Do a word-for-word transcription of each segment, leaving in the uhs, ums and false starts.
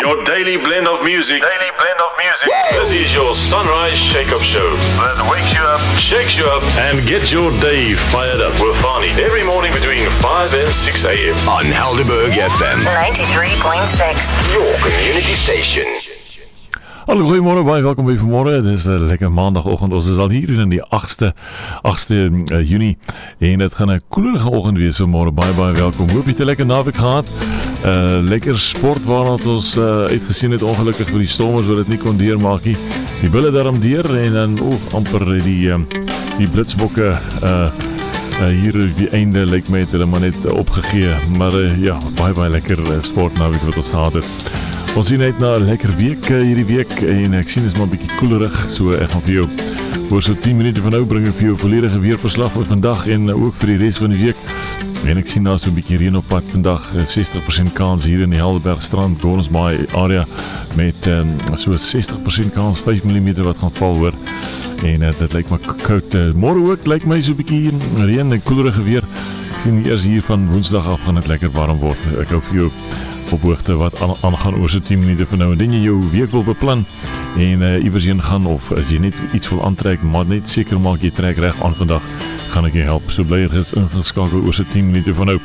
Your daily blend of music. Daily blend of music. This is your Sunrise Shake-Up Show. That wakes you up, shakes you up, and gets your day fired up with Fani. Every morning between five and six a.m. on Helderberg F M. ninety-three point six. Your community station. Hallo, goeiemôre, baie welkom by vanmôre. Dit is 'n lekker maandagoggend. Ons is al hier in die agste Junie en dit gaan 'n koelerige oggend wees vanmôre. Baie baie welkom. Hoop jy het 'n lekker naweek gehad. Uh lekker sport waarna ons uh, uitgesien het, ongelukkig vir die Stormers wat dit nie kon deurmaak nie. Die bulle daarom deur en dan o, amper die um, die Blitsbokke uh Uh, hier op die einde lyk my het hulle maar net uh, opgegee, maar uh, ja, baie baie lekker uh, sport naweek wat ons gehad het. Ons sien uit na 'n lekker week uh, hierdie week en ek sien dit is maar 'n bietjie koelerig, so ek gaan vir jou oor so tien minute van nou bring ek vir jou volledige weerverslag vir vandag en uh, ook vir die res van die week. En ek sien daar so 'n bietjie reën op pad vandag, uh, sestig persent kans hier in die Helderbergstrand, Gordons Bay area met um, so sestig persent kans, vyf millimeter wat gaan val hoor. En uh, dit lyk maar koud. Uh, môre ook lyk my so 'n bietjie reën en koelerige weer. Ek sien eers hier van Woensdag af gaan dit lekker warm word. Ek hou vir jou op hoogte wat aangaan oor so tien minute van nou. En dan jy jou week wil beplan en uh, iewers heen gaan of as jy net iets wil aantrek, maar net seker maak jy trek reg aan vandag, gaan ek jou help. So bly jy ingeskakel oor so tien minute van nou.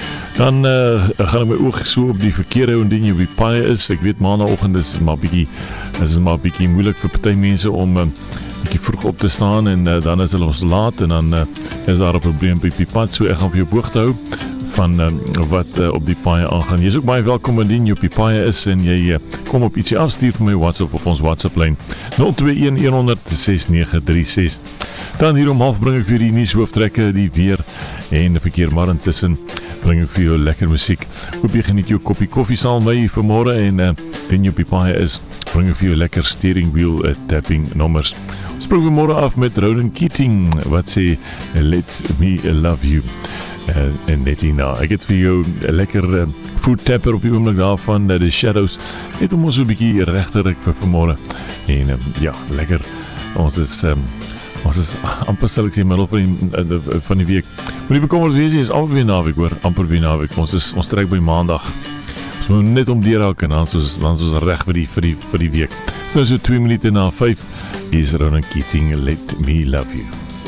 Dan uh, gaan ek my oog so op die verkeer hou indien jy op die paai is. Ek weet maandagoggend is maar bietjie is maar bietjie moeilik vir party mense om uh, bietjie vroeg op te staan en uh, dan is hulle ons laat en dan uh, is daar 'n probleem op die pad, so ek gaan op jou hoogte hou van uh, wat uh, op die paai aangaan. Jy is ook baie welkom indien jy op die paai is en jy uh, kom op ietsie afstuur vir my WhatsApp op ons WhatsApp lyn nul twee een een honderd ses nege drie ses. Dan hier om half bring ek vir die nuus hooftrekke, die weer en die verkeer, maar intussen bring ek vir jou lekker musiek. Hoop jy geniet jou koppie koffie saam met my vanmôre en uh, indien jy op die paai is, bring ek vir jou lekker steering wheel uh, tapping nommers. Ons bring vanmôre af met Ronan Keating wat sê Let Me Love You. Uh, en net hierna, ek het vir jou 'n lekker uh, food tapper op die oomblik daarvan, uh, The Shadows, net om ons so 'n bietjie reg te ruk vir vanmôre. En um, ja, lekker, ons is um, ons is amper sal ek sê middel van die, uh, van die week. Maar die bekommers wees is al weer naweek hoor, amper weer naweek. Ons is ons trek by maandag. Ons moet net om deur raak en dan soos dan soos reg vir die vir die vir die week. Dis nou so twee minute na vyf. Hier is Ronan Keating, Let Me Love You.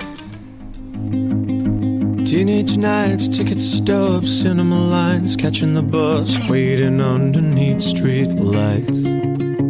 Teenage nights, ticket stubs, cinema lines, catching the bus, waiting underneath street lights.